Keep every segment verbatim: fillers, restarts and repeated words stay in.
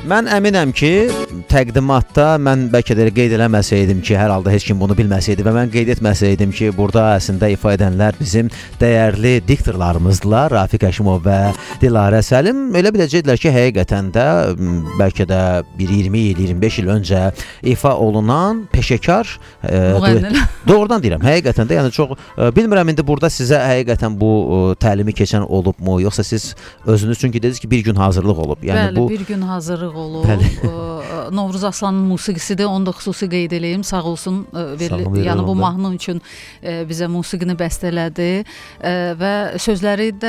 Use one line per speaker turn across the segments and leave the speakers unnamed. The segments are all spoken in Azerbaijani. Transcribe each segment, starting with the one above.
Mən əminəm ki, təqdimatda mən bəlkə də qeyd eləməsəydim ki, hər halda heç kim bunu bilməsəydi və mən qeyd etməsəydim ki, burada əslində ifa edənlər bizim dəyərli diktorlarımızdılar, Rafiq Həşimov və Dilarə Səlim. Elə biləcəkdilər ki, həqiqətən də bəlkə də bir iyirmi il, iyirmi beş il öncə ifa olunan peşəkar
müğənnilər.
Doğrudan deyirəm, həqiqətən də, yəni çox bilmirəm indi burada sizə həqiqətən bu təlimi keçən olubmu, yoxsa siz özünüz çünki dediniz ki, bir gün hazırlıq olub. Yəni
Bəli,
bu
bir gün hazırlıq olub. Novruz Aslanın musiqisidir, onu da xüsusi qeyd eləyim, sağ olsun, verilir, sağ yəni bu mahnı üçün bizə musiqini bəstələdi və sözləri də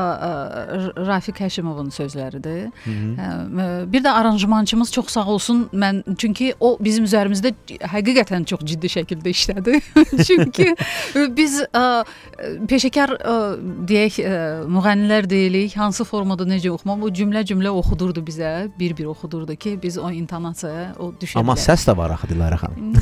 Rafiq Həşimovun sözləridir. Hı -hı. Bir də aranjmançımız çox sağ olsun, mən çünki o bizim üzərimizdə həqiqətən çox ciddi şəkildə işlədi. Çünki biz peşəkar deyək, müğənnilər deyilik, hansı formada necə oxuma, bu cümlə-cümlə oxudurdu bizə, bir-bir oxudurdu ki, biz o intonasiyaya o düşə
Amma
bilərik.
səs də var axı Dilarə xanım.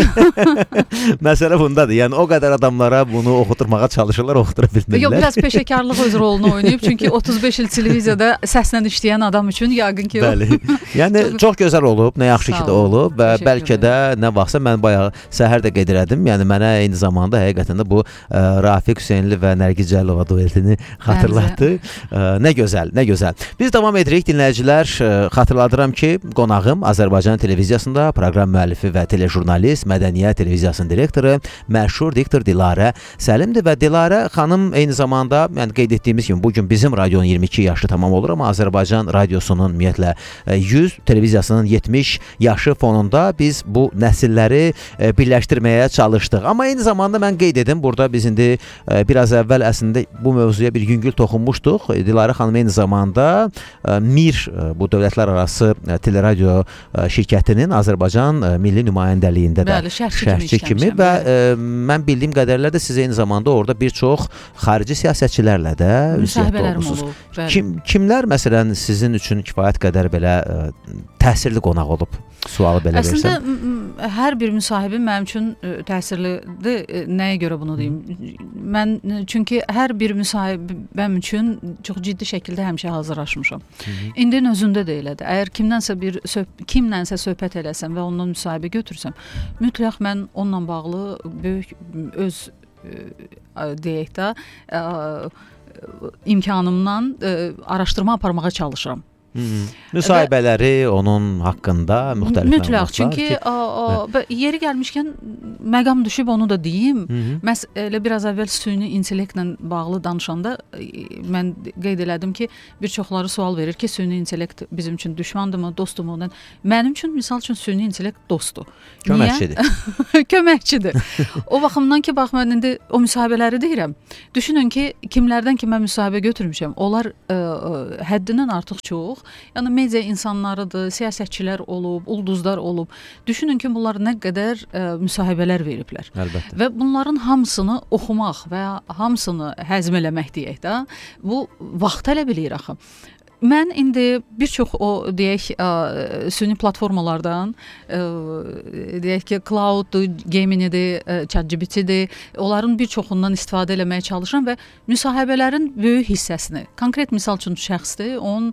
Məsələ bundadır. Yəni o qədər adamlara bunu oxuturmağa çalışırlar, oxutura bilmirlər.
Yox, biraz peşəkarlıq öz rolunu oynayıb. Çünki otuz beş il televiziyada səslə işləyən adam üçün yəqin ki,
Bəli. Yəni çox gözəl olub, nə yaxşı ki də olub və bəlkə də nə vaxtsa mən bayaq səhər də qeyd elədim. Yəni mənə eyni zamanda həqiqətən də bu ə, Rafiq Hüseynli və Nərgiz Cəlilova duetini xatırlatdı. Ə, nə gözəl, nə gözəl. Biz davam edirik dinləyicilər. Ə, xatırladıram ki, qonağım Azərbaycan televiziyasında proqram müəllifi və telejurnalist, Mədəniyyət televiziyasının direktoru, məşhur diktor Dilarə Səlimdir və Dilarə xanım eyni zamanda, yəni qeyd etdiyimiz kimi bu gün bizim radionun iyirmi iki yaşı tamam olur, amma Azərbaycan radiosunun ümumiyyətlə yüz televiziyasının yetmiş yaşı fonunda biz bu nəsilləri birləşdirməyə çalışdıq. Amma eyni zamanda mən qeyd edim, burada biz indi biraz əvvəl əslində bu mövzuya bir yüngül toxunmuşduq. Dilarə xanım eyni zamanda MİR, bu dövlətlər arası teleradio şirkətinin Azərbaycan milli nümayəndəliyində də
Bəli, şərhçi kimi,
şərhçi kimi və ə, mən bildiyim qədərlə də siz eyni zamanda orada bir çox xarici siyasətçilərlə də
müsahibələr olub.
Kim, kimlər məsələn sizin üçün kifayət qədər belə ə, təsirli qonaq olub? Sualı belə versəm.
Əslində hər bir müsahibə mənim üçün təsirlidir. Nəyə görə bunu deyim? Mən çünki hər bir müsahibəm üçün çox ciddi şəkildə həmişə hazırlaşmışam. Hı -hı. İndinin özündə də elədir. Əgər kimdənsə bir kimlənsə söhbət eləsəm və ondan müsahibə götürsəm, mütləq mən onunla bağlı böyük öz deyək də imkanımdan araşdırma aparmağa çalışıram.
Hmm. Müsahibələri onun haqqında müxtəlif
mütləq,
məlumatlar.
Çünki ki, a, a, yeri gəlmişkən məqam düşüb onu da deyim. Hı -hı. Məs elə biraz əvvəl süni intellektlə bağlı danışanda mən qeyd elədim ki, bir çoxları sual verir ki, süni intellekt bizim üçün düşmandırmı, dosturmu? Mənim üçün misal üçün süni intellekt dostdur.
Köməkçidir.
Köməkçidir. O baxımdan ki, bax mən indi o müsahibələri deyirəm. Düşünün ki, kimlərdən ki mən müsahibə götürmüşəm, onlar ə, ə, həddindən artıq çox. Yəni media insanlarıdır, siyasətçilər olub, ulduzlar olub. Düşünün ki, bunlar nə qədər ə, müsahibələr veriblər.
Əlbəttə.
Və bunların hamısını oxumaq və ya hamısını həzm eləmək deyək də, bu vaxt tələb eləyir axı. Mən indi bir çox o deyək ə, süni platformalardan ə, deyək ki, Cloud-dur, Gemini-dir, ChatGPT-dir, onların bir çoxundan istifadə eləməyə çalışıram və müsahibələrin böyük hissəsini, konkret misal üçün şəxsdir, onun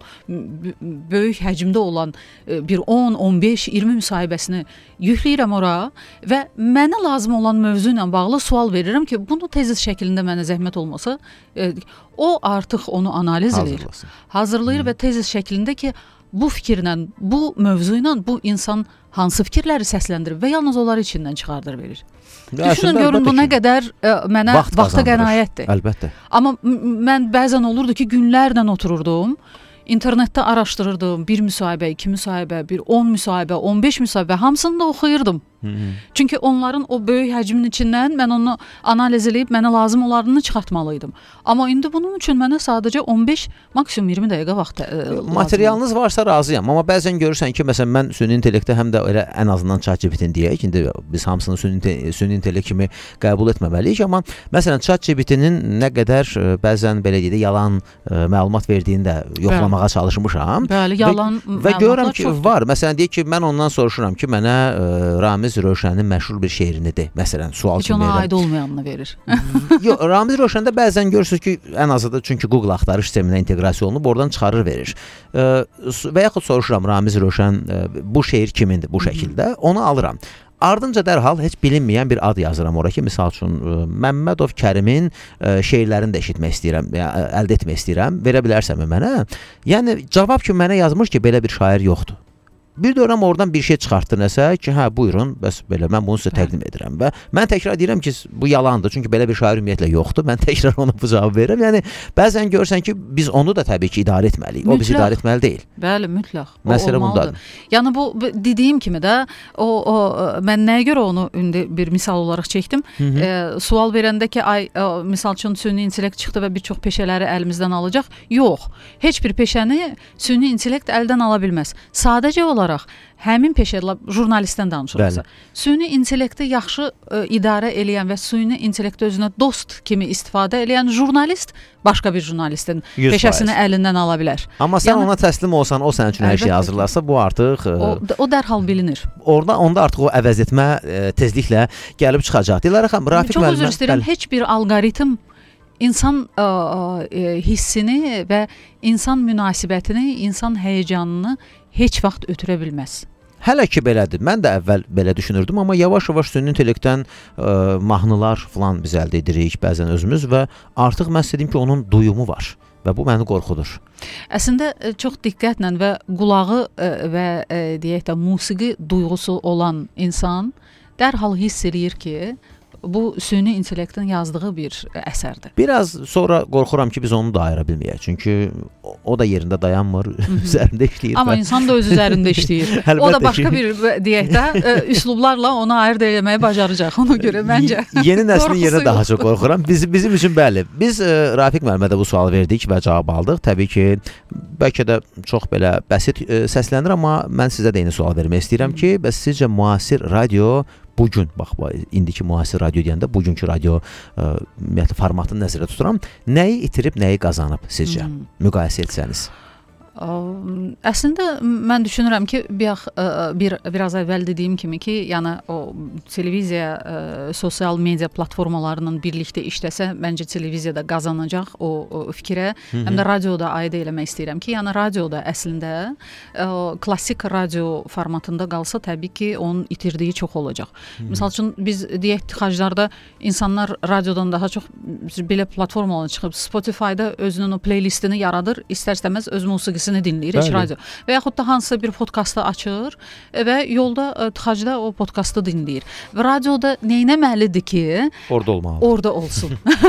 böyük həcmdə olan bir on, on beş, iyirmi müsahibəsini yükləyirəm ora və mənə lazım olan mövzu ilə bağlı sual verirəm ki, bunu tez şəklində mənə zəhmət olmasa, ə, o artıq onu analiz edir. Hazırlayır və tez şəklində ki, bu fikirlə, bu mövzu ilə bu insan hansı fikirləri səsləndirir və yalnız onları içindən çıxardır verir. Ya, düşünün, görün bu nə qədər ə, mənə
vaxt
vaxta qənaətdir.
Əlbəttə.
Amma mən bəzən olurdu ki, günlərlə otururdum, internetdə araşdırırdım, bir müsahibə, iki müsahibə, bir on müsahibə, on beş müsahibə, hamısını da oxuyurdum. Hı -hı. Çünki onların o böyük həcmin içindən mən onu analiz edib mənə lazım olanını çıxartmalıydım. Amma indi bunun üçün mənə sadəcə on beş, maksimum iyirmi dəqiqə vaxt lazımdır.
Materialınız varsa razıyam, amma bəzən görürsən ki, məsələn mən süni intellektə həm də elə ən azından ChatGPT-ni deyək, indi biz hamısını süni, süni intellekt kimi qəbul etməməliyik, amma məsələn ChatGPT-nin nə qədər bəzən belə deyək də yalan ə, məlumat verdiyini də yoxlamağa çalışmışam.
Bəli, yalan
və, və görürəm ki, var. Məsələn deyək ki, mən ondan soruşuram ki, mənə ə, Ramiz Ramiz Rövşənin məşhur bir şeirini de. Məsələn, sual
kimi verirəm. Heç ona aid olmayanını verir.
Yox, Ramiz Rövşəndə bəzən görürsünüz ki, ən azı çünki Google axtarış sisteminə inteqrasiya olunub, oradan çıxarır verir. Və yaxud soruşuram Ramiz Rövşən bu şeir kimindir bu şəkildə, onu alıram. Ardınca dərhal heç bilinməyən bir ad yazıram ora ki, misal üçün Məmmədov Kərimin şeirlərini də eşitmək istəyirəm, əldə etmək istəyirəm, verə bilərsənmi mənə? Yəni cavab ki, mənə yazmış ki, belə bir şair yoxdur. Bir dönəm oradan bir şey çıxartdı nəsə ki, hə buyurun, bəs belə mən bunu sizə təqdim edirəm və mən təkrar deyirəm ki, bu yalandır, çünki belə bir şair ümumiyyətlə yoxdur. Mən təkrar ona bu cavabı verirəm. Yəni bəzən görürsən ki, biz onu da təbii ki, idarə etməliyik. O bizi idarə etməli deyil.
Bəli, mütləq.
Məsələ bundadır.
Yəni bu dediyim kimi də o o mən nəyə görə onu indi bir misal olaraq çəkdim? E, sual verəndə ki, ay o, misal üçün süni intellekt çıxdı və bir çox peşələri əlimizdən alacaq. Yox. Heç bir peşəni süni intellekt əldən ala bilməz. Sadəcə olaraq olaraq həmin peşələr jurnalistdən danışırıqsa, süni intellekti yaxşı ə, idarə eləyən və süni intellekti özünə dost kimi istifadə eləyən jurnalist başqa bir jurnalistin peşəsini əlindən ala bilər.
Amma sən yəni, ona təslim olsan, o sənin üçün hər şeyi hazırlarsa, bu artıq ə,
o, o dərhal bilinir. Orada
onda artıq o əvəz etmə ə, tezliklə gəlib çıxacaq. Dilara xanım, Rafiq
müəllimə. Çox üzr istəyirəm, heç bir alqoritm insan ə, ə, hissini və insan münasibətini, insan həyəcanını heç vaxt ötürə bilməz.
Hələ ki belədir. Mən də əvvəl belə düşünürdüm, amma yavaş-yavaş süni intellektdən ə, mahnılar falan biz əldə edirik bəzən özümüz və artıq mən istədim ki, onun duyumu var və bu məni qorxudur.
Əslində çox diqqətlə və qulağı ə, və ə, deyək də musiqi duyğusu olan insan dərhal hiss eləyir ki, bu süni intellektin yazdığı bir əsərdir.
Biraz sonra qorxuram ki, biz onu da ayıra bilməyək. Çünki o da yerində dayanmır, üzərində işləyir.
Amma insan da öz üzərində işləyir. O da başqa bir deyək də üslublarla onu ayırd eləməyi bacaracaq. Ona görə məncə
yeni nəslin yerinə daha çox qorxuram. Biz, bizim üçün bəli. Biz ə, Rafiq müəllimə də bu sualı verdik və cavab aldıq. Təbii ki, bəlkə də çox belə bəsit ə, səslənir, amma mən sizə də eyni sual vermək istəyirəm ki, bəs sizcə müasir radio bugün, bax, indiki müasir radio deyəndə bugünkü radio ə, formatını nəzərdə tuturam. Nəyi itirib, nəyi qazanıb sizcə? Hmm. Müqayisə etsəniz.
Əslində mən düşünürəm ki, bir, bir biraz əvvəl dediyim kimi ki, yəni o televiziya, ə, sosial media platformalarının birlikdə işləsə, məncə televiziyada qazanacaq o, o fikrə. Hı -hı. Həm də radioda aid eləmək istəyirəm ki, yəni radioda əslində ə, klassik radio formatında qalsa, təbii ki, onun itirdiyi çox olacaq. Hı -hı. Misal üçün biz deyək tıxaclarda insanlar radiodan daha çox belə platformalara çıxıb Spotify-da özünün o playlistini yaradır, istər-istəməz öz musiqisi dinləyir, heç radio. Və yaxud da hansısa bir podkastı açır və yolda tıxacda o podkastı dinləyir. Və radioda neynəməlidir ki,
orada olmalı.
Orada olsun.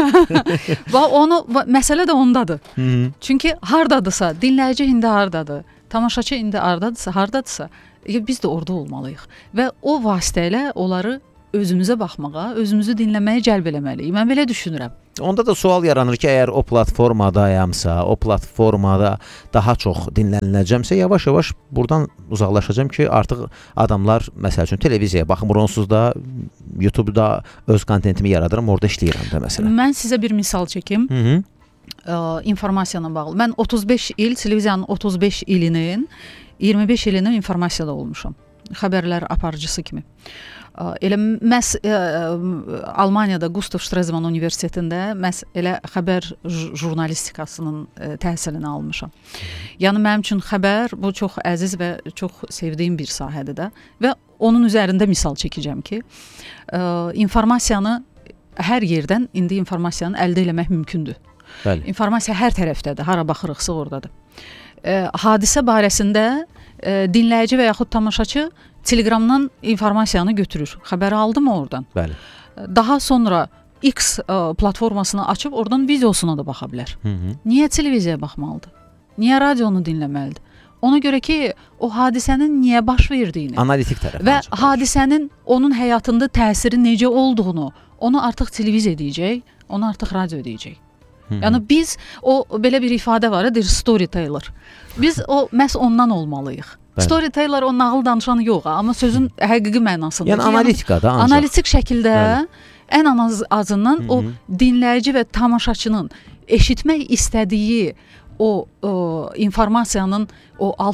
Və onu məsələ də ondadır. Hı -hı. Çünki hardadırsa, dinləyici indi hardadır, tamaşaçı indi hardadırsa, hardadırsa, biz də orada olmalıyıq. Və o vasitə ilə onları özümüzə baxmağa, özümüzü dinləməyə cəlb eləməliyik. Mən belə düşünürəm.
Onda da sual yaranır ki, əgər o platformadayamsa, o platformada daha çox dinləniləcəmsə, yavaş-yavaş buradan uzaqlaşacağam ki, artıq adamlar, məsəl üçün, televiziyaya baxmır, onsuz da YouTube-da öz kontentimi yaradıram, orada işləyirəm də məsələn.
Mən sizə bir misal çəkim. Hı -hı. Ə, informasiyanla bağlı. Mən otuz beş il, televiziyanın otuz beş ilinin, iyirmi beş ilinin informasiyada olmuşam. Xəbərlər aparıcısı kimi. Elə məhz ə, Almaniyada Gustav Stresemann Universitetində məhz elə xəbər jurnalistikasının ə, təhsilini almışam. Yəni mənim üçün xəbər bu çox əziz və çox sevdiyim bir sahədir də və onun üzərində misal çəkəcəm ki, ə, informasiyanı hər yerdən indi informasiyanı əldə etmək mümkündür. Bəli. İnformasiya hər tərəfdədir, hara baxırıqsa oradadır. Ə, hadisə barəsində ə, dinləyici və yaxud tamaşaçı Telegramdan informasiyanı götürür. Xəbəri aldı mı oradan?
Bəli.
Daha sonra X ə, platformasını açıb oradan videosuna da baxa bilər. Hı -hı. Niyə televiziyaya baxmalıdır? Niyə radionu dinləməlidir? Ona görə ki, o hadisənin niyə baş verdiyini,
analitik tərəf
və hadisənin onun həyatında təsiri necə olduğunu, onu artıq televiziya deyəcək, onu artıq radio deyəcək. Hı -hı. Yəni biz o belə bir ifadə var, deyir storyteller. Biz o məhz ondan olmalıyıq. Bəli. Storyteller o nağıl danışanı yox, amma sözün həqiqi mənasında.
Yəni analitikada ancaq.
Analitik şəkildə bəli. Ən az azından Hı -hı. o dinləyici və tamaşaçının eşitmək istədiyi o, o informasiyanın o alt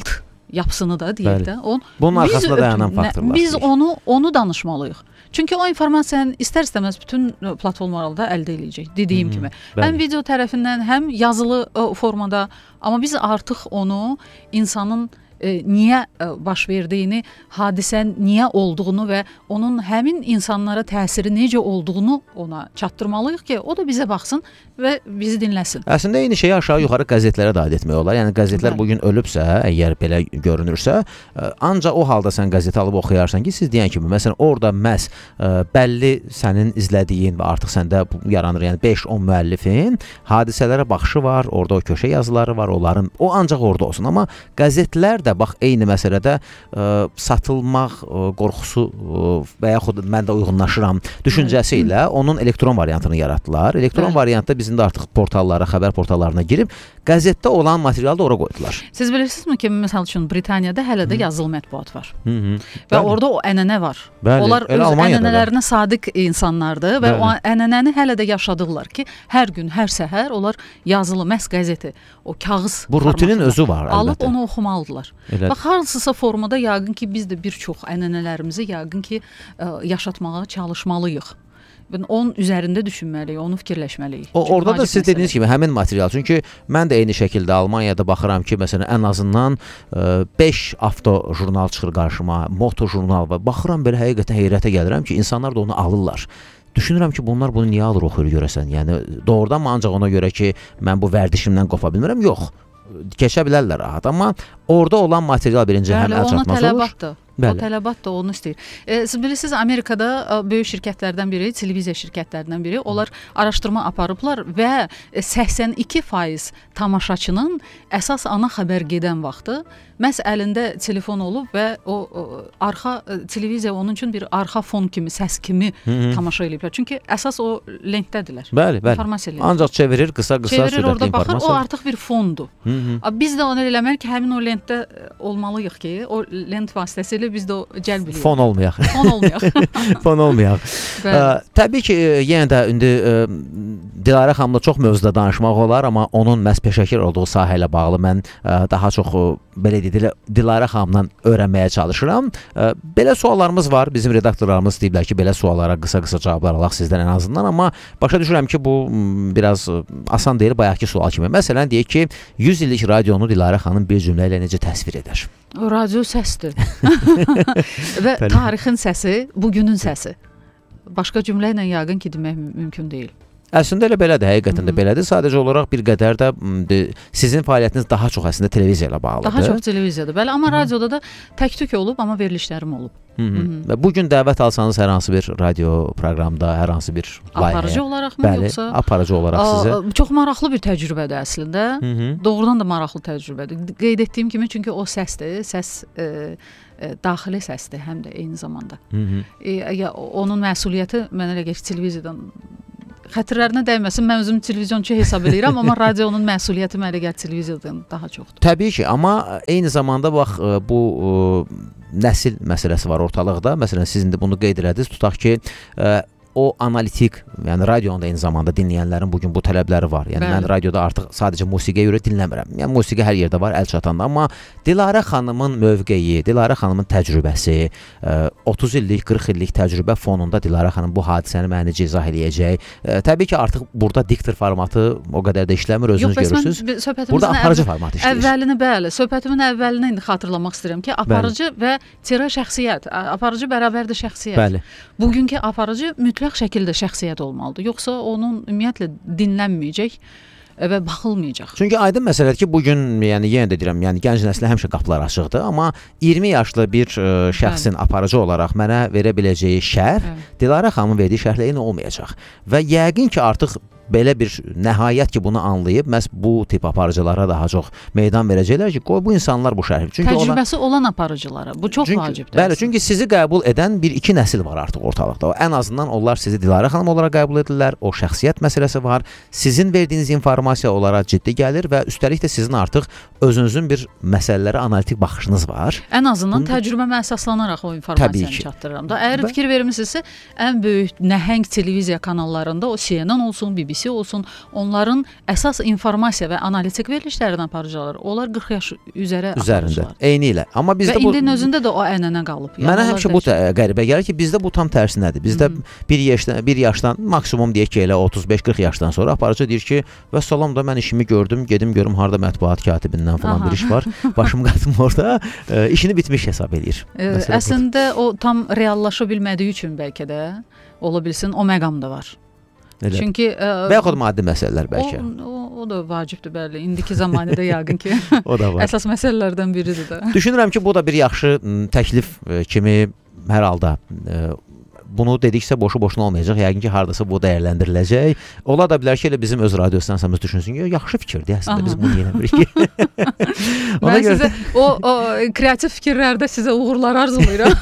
yapısını da deyək də. On,
bunun arxasında dayanan faktorlar.
Biz onu onu danışmalıyıq. Çünki o informasiyanı istər-istəməz bütün platformalarda əldə edəcək. Dediyim hmm, kimi. Bəli. Həm video tərəfindən, həm yazılı formada, amma biz artıq onu insanın e, niyə baş verdiyini, hadisən niyə olduğunu və onun həmin insanlara təsiri necə olduğunu ona çatdırmalıyıq ki, o da bizə baxsın və bizi dinləsin.
Əslində eyni şeyi aşağı-yuxarı qəzetlərə də aid etmək olar. Yəni qəzetlər bu gün ölübsə, əgər belə görünürsə, ancaq o halda sən qəzeti alıb oxuyarsan ki, siz deyən kimi, məsələn, orada məhz ə, bəlli sənin izlədiyin və artıq səndə yaranır, yəni beş on müəllifin hadisələrə baxışı var, orada o köşə yazıları var, onların o ancaq orada olsun. Amma qəzetlər də bax eyni məsələdə ə, satılmaq ə, qorxusu ə, və yaxud mən də uyğunlaşıram düşüncəsi ilə onun elektron variantını yaratdılar. Elektron Bəli. variantda bizim də artıq portallara, xəbər portallarına girib qəzetdə olan materialı da ora qoydular.
Siz bilirsinizmi ki, məsəl üçün Britaniyada hələ də yazılı mətbuat var.
Hı -hı.
Və Bəli. orada o ənənə var.
Bəli.
Onlar
Elə
öz
Almaniyada
ənənələrinə
da.
sadiq insanlardır və Bəli. o ənənəni hələ də yaşadıqlar ki, hər gün, hər səhər onlar yazılı məhz qəzeti, o kağız
bu rutinin özü var əlbəttə.
Alıb onu oxumalıdırlar.
Elə.
Bax, hansısa formada yəqin ki, biz də bir çox ənənələrimizi yəqin ki, ə, yaşatmağa çalışmalıyıq. Onun üzərində düşünməliyik, onu fikirləşməliyik.
O, orada da siz dediyiniz kimi həmin material. Çünki mən də eyni şəkildə Almaniyada baxıram ki, məsələn, ən azından beş avto jurnal çıxır qarşıma, moto jurnal və baxıram belə həqiqətən heyrətə gəlirəm ki, insanlar da onu alırlar. Düşünürəm ki, bunlar bunu niyə alır oxuyur görəsən? Yəni doğrudan mı ancaq ona görə ki, mən bu vərdişimdən qopa bilmirəm? Yox. Keçə bilərlər rahat, amma orada olan material birinci həm əl çatmaz olur.
Bəli. O tələbat da onu istəyir. E, siz bilirsiniz, Amerikada böyük şirkətlərdən biri, televiziya şirkətlərindən biri, onlar araşdırma aparıblar və səksən iki faiz tamaşaçının əsas ana xəbər gedən vaxtı məhz əlində telefon olub və o, o arxa televiziya onun üçün bir arxa fon kimi, səs kimi Hı -hı. tamaşa ediblər. Çünki əsas o lentdədirlər.
Bəli, bəli. Ancaq çevirir, qısa-qısa
çevirir, orada baxır, o artıq bir fondur. Hı -hı. Biz də onu eləmək ki, həmin o lentdə olmalıyıq ki, o lent vasitəsilə biz də o cəlb edirik.
Fon olmayaq.
Fon olmayaq.
Fon olmayaq. Ə, təbii ki, yenə də indi ə, Dilarə xanımla çox mövzuda danışmaq olar, amma onun məhz peşəkar olduğu sahə ilə bağlı mən ə, daha çox ə, belə deyilə Dilarə xanımdan öyrənməyə çalışıram. Ə, belə suallarımız var. Bizim redaktorlarımız deyiblər ki, belə suallara qısa-qısa cavablar alaq sizdən ən azından, amma başa düşürəm ki, bu biraz ə, asan deyil, bayaqki sual kimi. Məsələn, deyək ki, yüz illik radionu Dilarə xanım bir cümlə ilə necə təsvir edər?
O radio səsdir. Və Bəli. tarixin səsi, bugünün səsi. Başqa cümlə ilə yəqin ki, demək mümkün deyil.
Əslində elə belədir, həqiqətən də belədir. Sadəcə olaraq bir qədər də de, sizin fəaliyyətiniz daha çox əslində televiziya ilə bağlıdır.
Daha çox televiziyadır. Bəli, amma Hı -hı. radioda da tək-tük olub, amma verilişlərim olub.
Hı -hı. Və bu gün dəvət alsanız hər hansı bir radio proqramda, hər hansı bir layihəyə.
Aparıcı olaraqmı
Bəli,
yoxsa?
aparıcı olaraq sizə.
Çox maraqlı bir təcrübədir əslində. Hı -hı. Doğrudan da maraqlı təcrübədir. Qeyd etdiyim kimi, çünki o səsdir, səs e, e, daxili səsdir həm də eyni zamanda. Hı -hı. E, ya, onun məsuliyyəti mənə elə gəlir televiziyadan xətirlərinə dəyməsin, mən özüm televiziyonçu hesab edirəm, amma radionun məsuliyyəti mənə gəlir televiziyadan daha çoxdur.
Təbii ki, amma eyni zamanda bax bu ə, nəsil məsələsi var ortalıqda. Məsələn, siz indi bunu qeyd elədiniz. Tutaq ki, ə, o analitik, yəni radionda eyni zamanda dinləyənlərin bugün bu tələbləri var. Yəni Bəli. mən radioda artıq sadəcə musiqiyə görə dinləmirəm. Yəni musiqi hər yerdə var, əl çatanda, amma Dilarə xanımın mövqeyi, Dilarə xanımın təcrübəsi, otuz illik, qırx illik təcrübə fonunda Dilarə xanım bu hadisəni mənə necə izah eləyəcək. Təbii ki, artıq burada diktor formatı o qədər də işləmir, özünüz
Yox,
görürsünüz. Burada aparıcı format işləyir.
Əvvəlini bəli, söhbətimin əvvəlini indi xatırlamaq istəyirəm ki, aparıcı bəli. və tira şəxsiyyət, aparıcı bərabərdir şəxsiyyət.
Bəli.
Bugünkü aparıcı mütləq şəkildə şəxsiyyət olmalıdır. Yoxsa onun ümumiyyətlə dinlənməyəcək və baxılmayacaq.
Çünki aydın məsələdir ki, bugün, yəni yenə də deyirəm, yəni gənc nəslə həmişə qapılar açıqdır, amma iyirmi yaşlı bir ə, şəxsin Bəli. aparıcı olaraq mənə verə biləcəyi şərh Bəli. Dilarə xanımın verdiyi şərhlə eyni olmayacaq. Və yəqin ki, artıq belə bir nəhayət ki, bunu anlayıb, məhz bu tip aparıcılara daha çox meydan verəcəklər ki, qoy bu insanlar bu şərhi.
Çünki təcrübəsi ona, olan aparıcılara. Bu çox
çünki,
vacibdir.
Bəli, çünki sizi qəbul edən bir iki nəsil var artıq ortalıqda. O, ən azından onlar sizi Dilarə xanım olaraq qəbul edirlər. O şəxsiyyət məsələsi var. Sizin verdiyiniz informasiya onlara ciddi gəlir və üstəlik də sizin artıq özünüzün bir məsələlərə analitik baxışınız var.
Ən azından Bunu... təcrübəmə əsaslanaraq o informasiyanı çatdırıram da. Əgər Bə... fikir vermisinizsə, ən böyük nəhəng televiziya kanallarında o C N N olsun, B B C B B C olsun, onların əsas informasiya və analitik verilişlərini aparıcılar, onlar qırx yaş üzərə
üzərində. Eyni ilə. Amma bizdə
və
bu
indinin özündə də o ənənə qalıb.
Yəni mənə həmişə bu qəribə gəlir ki, bizdə bu tam tərsinədir. Bizdə bir yaşdan bir yaşdan maksimum deyək ki, elə otuz beş qırx yaşdan sonra aparıcı deyir ki, və salam da mən işimi gördüm, gedim görüm harda mətbuat katibindən falan bir iş var. Başım qatım orada, e, işini bitmiş hesab edir.
E, əslində o tam reallaşa bilmədiyi üçün bəlkə də ola bilsin o məqam da var.
Elə.
Çünki ə,
və yaxud maddi məsələlər bəlkə.
O, o, o da vacibdir bəli. İndiki zamanədə yəqin ki,
o da var.
Əsas məsələlərdən biridir də.
Düşünürəm ki, bu da bir yaxşı təklif kimi hər halda ə, bunu dediksə boşu-boşuna olmayacaq. Yəqin ki, hardasa bu dəyərləndiriləcək. Ola da bilər ki, elə bizim öz radio stansiямız düşünsün ki, yaxşı fikirdir əslində, biz bunu yenebirik ki.
Mən görə... sizə o, o kreativ fikirlərdə sizə uğurlar arzulayıram.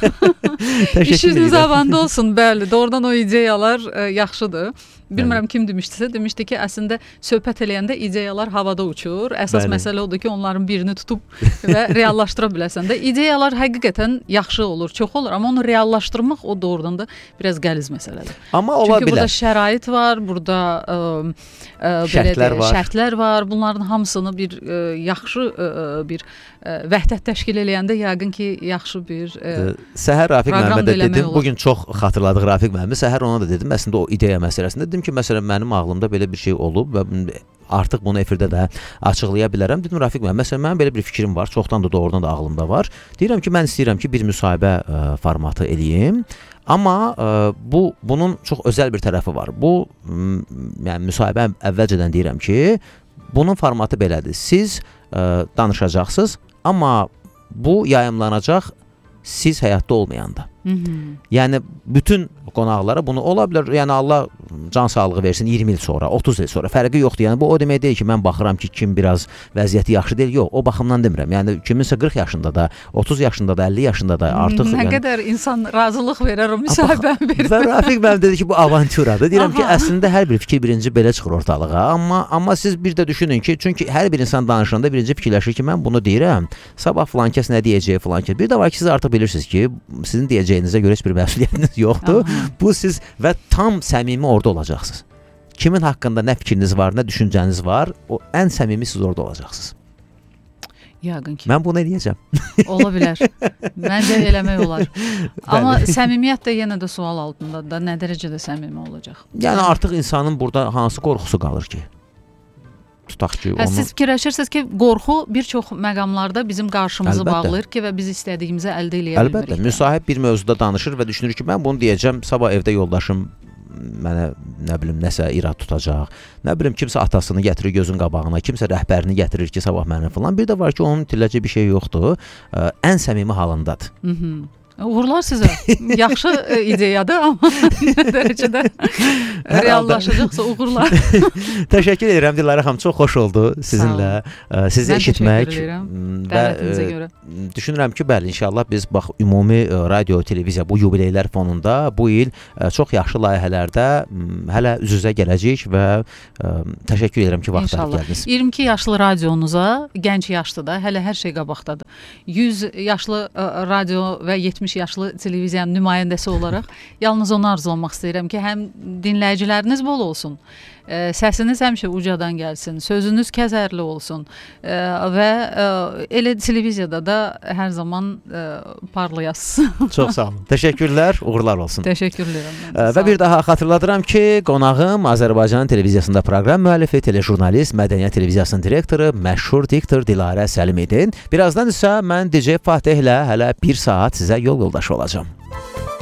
İşiniz avanda olsun, bəli. Doğrudan o ideyalar ə, yaxşıdır. Bilmirəm kim demişdisə, demişdi ki, əslində söhbət eləyəndə ideyalar havada uçur. Əsas Bəli. Məsələ odur ki, onların birini tutub və reallaşdıra biləsən də. İdeyalar həqiqətən yaxşı olur, çox olur, amma onu reallaşdırmaq o doğrudan da biraz qəliz məsələdir.
Amma ola
Çünki
bilər.
burada şərait var, burada ə, ə,
şərtlər,
belə,
var.
şərtlər var. Bunların hamısını bir ə, yaxşı ə, bir ə, vəhdət təşkil eləyəndə yəqin ki, yaxşı bir ə,
Səhər Rafiq müəllimə dedim,
olur.
bugün çox xatırladıq Rafiq müəllimi. Səhər ona da dedim, əslində o ideya məsələsində dedim ki, məsələn mənim ağlımda belə bir şey olub və artıq bunu efirdə də açıqlaya bilərəm. Dedim Rafiq müəllim, məsələn mənim belə bir fikrim var, çoxdan da doğrudan da ağlımda var. Deyirəm ki, mən istəyirəm ki, bir müsahibə ə, formatı eləyim. Amma ə, bu bunun çox özəl bir tərəfi var. Bu yəni müsahibə əvvəlcədən deyirəm ki, bunun formatı belədir. Siz ə, danışacaqsınız, amma bu yayımlanacaq siz həyatda olmayanda.
Hı -hı.
Yəni bütün qonaqlara bunu ola bilər. Yəni Allah can sağlığı versin iyirmi il sonra, otuz il sonra fərqi yoxdur. Yəni bu o demək deyil ki, mən baxıram ki, kim biraz vəziyyəti yaxşı deyil. Yox, o baxımdan demirəm. Yəni kiminsə qırx yaşında da, otuz yaşında da, əlli yaşında da artıq
nə
yəni,
qədər insan razılıq verər o müsahibəyə verir.
Və Rafiq müəllim dedi ki, bu avanturadır. Deyirəm ki, əslində hər bir fikir birinci belə çıxır ortalığa. Amma amma siz bir də düşünün ki, çünki hər bir insan danışanda birinci fikirləşir ki, mən bunu deyirəm. Sabah filan kəs nə deyəcək filan kəs. Bir də var ki, siz artıq bilirsiniz ki, sizin deyəcəyinizə görə heç bir məsuliyyətiniz yoxdur. Aha. Bu siz və tam səmimi orada olacaqsınız. Kimin haqqında nə fikriniz var, nə düşüncəniz var, o ən səmimi siz orada olacaqsınız.
Yəqin ki.
Mən bunu eləyəcəm.
Ola bilər. Məncə eləmək olar. Amma səmimiyyət də yenə də sual altındadır da, nə dərəcədə səmimi olacaq?
Yəni artıq insanın burada hansı qorxusu qalır ki? Tutaq ki,
hə, onu... Siz fikirləşirsiniz ki, qorxu bir çox məqamlarda bizim qarşımızı Əlbəttə. Bağlayır ki, və biz istədiyimizi əldə eləyə bilmirik.
Əlbəttə, müsahib bir mövzuda danışır və düşünür ki, mən bunu deyəcəm, sabah evdə yoldaşım mənə, nə bilim, nəsə irad tutacaq, nə bilim, kimsə atasını gətirir gözün qabağına, kimsə rəhbərini gətirir ki, sabah mənə falan. Bir də var ki, onun itiləcək bir şey yoxdur, ə, ən səmimi halındadır.
Hı -hı. Uğurlar sizə. Yaxşı ideyadır, amma nə dərəcədə reallaşacaqsa uğurlar.
Təşəkkür edirəm Dilarə xanım, çox xoş oldu sizinlə, sizi eşitmək.
Və görə.
Düşünürəm ki, bəli, inşallah biz bax ümumi radio, televiziya bu yubileylər fonunda bu il çox yaxşı layihələrdə hələ üz-üzə gələcəyik və təşəkkür edirəm ki, vaxt gəldiniz.
iyirmi iki yaşlı radionuza, gənc yaşlıda, hələ hər şey qabaqdadır. yüz yaşlı radio və yetmiş yaşlı televiziyanın nümayəndəsi olaraq yalnız onu arzulamaq istəyirəm ki, həm dinləyiciləriniz bol olsun, ə, səsiniz həmişə ucadan gəlsin, sözünüz kəzərli olsun ə, və ə, elə televiziyada da hər zaman ə, parlayasın.
Çox sağ olun. Təşəkkürlər, uğurlar olsun.
Təşəkkürlər.
Ə, və bir daha xatırladıram ki, qonağım Azərbaycan televiziyasında proqram müəllifi, telejurnalist, Mədəniyyət televiziyasının direktoru, məşhur diktor Dilarə Səlim idi. Birazdan isə mən D J Fatihlə hələ bir saat sizə yol yoldaşı olacağım.